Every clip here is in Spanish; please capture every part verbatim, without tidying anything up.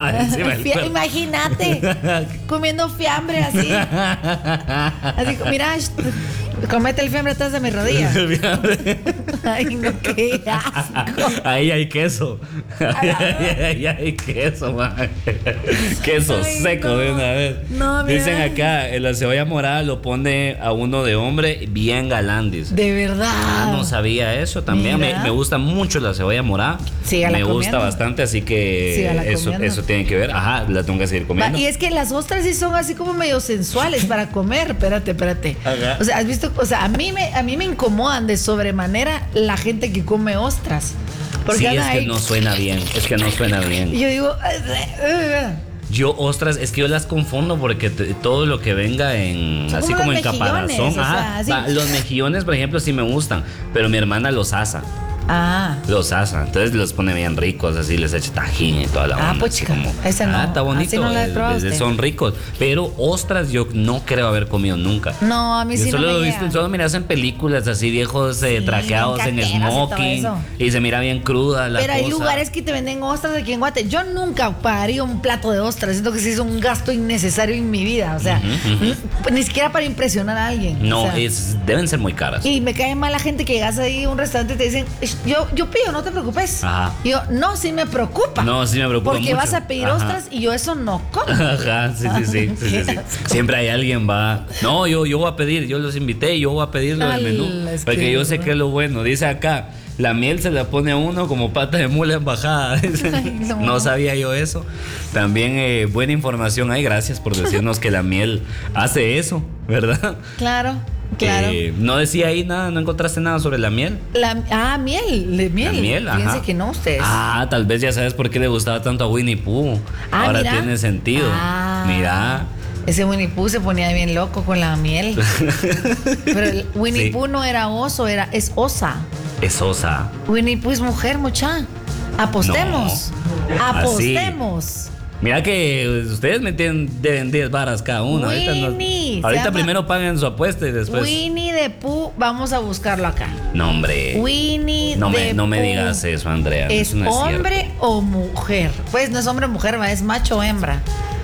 va encima del Fia- cuerpo. Imagínate, comiendo fiambre así. Así, mira, sh- comete el fiambre atrás de mi rodilla. Ay, no, qué asco. Ahí hay queso. Ahí hay queso, man. Queso Ay, seco no. de una vez. No, mira. Dicen acá, en la cebolla morada lo pone a uno de hombre bien galán, dice. De verdad. Ah, no sabía eso también. Me, Mira. me gusta mucho la cebolla morada. Sígala me gusta comiendo. bastante, así que Sígala eso, comiendo. eso tiene que ver. Ajá, la tengo que seguir Va, comiendo. y es que las ostras sí son así como medio sensuales para comer. Espérate, espérate. Ajá. O sea, has visto, o sea, a mí me, a mí me incomodan de sobremanera la gente que come ostras. Porque Sí, es anda que ahí- no suena bien. Es que no suena bien. Y yo digo, Yo, ostras, es que yo las confundo porque te- todo lo que venga en. Son así como como los en mejillones, caparazón. o sea, Ajá. así. Va, los mejillones, por ejemplo, sí me gustan. Pero mi hermana los asa. ah, Los asa. Entonces los pone bien ricos, así les echa tajín y toda la Ah, onda. pues, así chica, como, esa no. Ah, está bonito. Así no la he eh, probado eh, usted. son ricos. Pero ostras, yo no creo haber comido nunca. no, a mí Yo sí solo no lo me he visto, llega. solo miras en películas así viejos eh, Sí, trajeados en bien cateras y todo smoking eso. y se mira bien cruda la Pero hay cosa. lugares que te venden ostras aquí en Guate. Yo nunca pagaría un plato de ostras. Siento que sí es un gasto innecesario en mi vida. O sea, Ujú, ujú. Ni, ni siquiera para impresionar a alguien. No, o sea, es, deben ser muy caras. Y me cae mal la gente que llegas ahí a un restaurante y te dicen, yo, yo pido, no te preocupes. Ajá. Y yo, no, sí me preocupa. No, sí me preocupa Porque mucho. vas a pedir Ajá. ostras y yo eso no como. Ajá, sí, sí, sí, sí, sí, sí. Qué asco. Siempre hay alguien va. No, yo, yo voy a pedir, yo los invité, yo voy a pedirlo del Ala, menú. es Porque que- yo sé que es lo bueno. Dice acá, la miel se la pone a uno como pata de mula en bajada. Dice. Ay, no. No sabía yo eso. También eh, buena información ahí, gracias por decirnos que la miel hace eso, ¿verdad? Claro, claro. Eh, no decía ahí nada, no encontraste nada sobre la miel. La, ah, miel, de miel. La miel, Fíjense ajá. que no ustedes. Ah, tal vez ya sabes por qué le gustaba tanto a Winnie Pooh. Ah, Ahora mira. tiene sentido. Ah. Mira. Ese Winnie Pooh se ponía bien loco con la miel. Pero el Winnie Sí. Pooh no era oso, era, es osa. Es osa. Winnie Pooh es mujer, mucha. Apostemos. No. Apostemos. Mira que ustedes me tienen, deben diez varas cada uno. Ahorita, no- Winnie, se ahorita llama- primero paguen su apuesta y después. Winnie the Pooh, vamos a buscarlo acá. No, hombre. Winnie no the me, no me Pooh. digas eso, Andrea. ¿Es eso no es hombre cierto. o mujer? Pues no es hombre o mujer, va, es macho o hembra.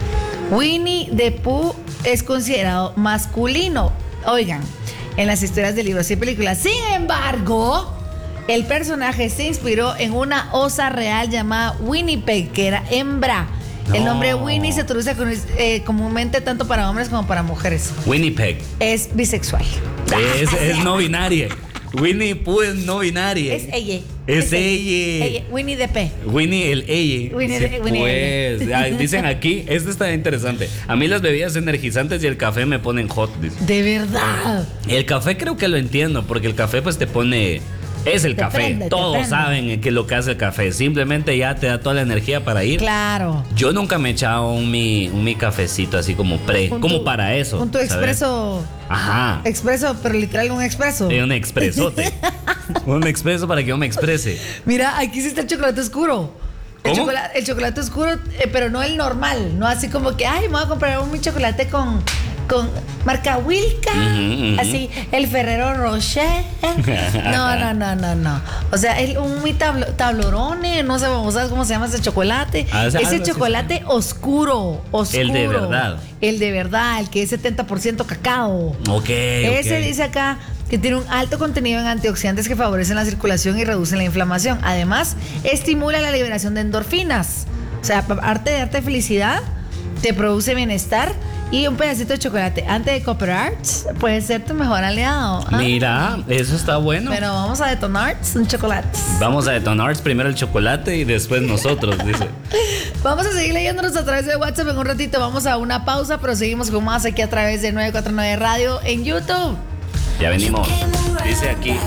Winnie the Pooh es considerado masculino. Oigan, en las historias de libros y películas. Sin embargo, el personaje se inspiró en una osa real llamada Winnipeg, que era hembra. El No. nombre Winnie se traduce con- eh, comúnmente tanto para hombres como para mujeres. Winnipeg. Es bisexual. Es, es no binaria. Winnie Pooh es no binaria. Es ella. Es ella. ella. Winnie the P. Winnie el ella. Winnie Sí, the- Winnie pues, ah, dicen aquí, esto está interesante. A mí las bebidas energizantes y el café me ponen hot. Dice. De verdad. El café creo que lo entiendo, porque el café pues te pone... Es el Te café. prende, te Todos prende. saben que lo que hace el café. Simplemente ya te da toda la energía para ir. Claro. Yo nunca me he echado un mi, un mi cafecito así como pre, Con como tu- para eso. Con tu ¿sabes? expreso. Ajá. Expreso, pero literal un expreso. Es un expresote. Un expreso para que yo me exprese. Mira, aquí sí está el chocolate oscuro. El, ¿Cómo? chocolate, el chocolate oscuro, eh, pero no el normal. No así como que, ay, me voy a comprar un chocolate con, con marca Wilka. Ujú, ujú. Así, el Ferrero Rocher. No, no, no, no, no. O sea, el, un mi tablo- tablorone, no sé, ¿vos sabes cómo se llama ese chocolate? Ah, o sea, ese algo así chocolate oscuro, oscuro. El de verdad. El de verdad, el que es setenta por ciento cacao. Ok. Ese ok. dice acá que tiene un alto contenido en antioxidantes que favorecen la circulación y reducen la inflamación. Además, estimula la liberación de endorfinas. O sea, aparte de darte felicidad, te produce bienestar. Y un pedacito de chocolate antes de Copper Arts puede ser tu mejor aliado. ¿ah? Mira, eso está bueno. Pero vamos a detonar un chocolate. Vamos a detonar primero el chocolate y después nosotros, dice. Vamos a seguir leyéndonos a través de WhatsApp en un ratito. Vamos a una pausa, pero seguimos con más aquí a través de nueve cuatro nueve Radio en YouTube. Ya venimos. Dice aquí.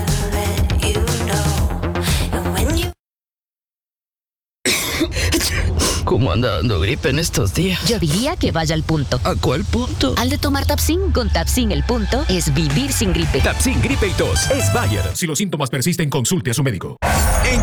¿Cómo anda dando gripe en estos días? Yo diría que vaya al punto. ¿A cuál punto? Al de tomar Tapsin, con Tapsin el punto es vivir sin gripe. Tapsin Gripe y Tos es Bayer. Si los síntomas persisten, consulte a su médico.